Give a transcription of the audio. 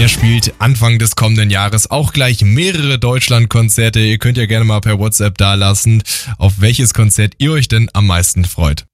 Der spielt Anfang des kommenden Jahres auch gleich mehrere Deutschlandkonzerte. Ihr könnt ja gerne mal per WhatsApp dalassen, auf welches Konzert ihr euch denn am meisten freut.